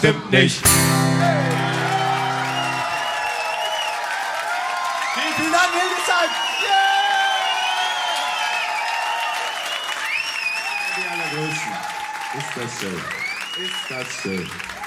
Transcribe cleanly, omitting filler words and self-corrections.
Stimmt nicht. Vielen Dank, Hildesheim. Die allergrößten. Ist das schön. Ist das schön.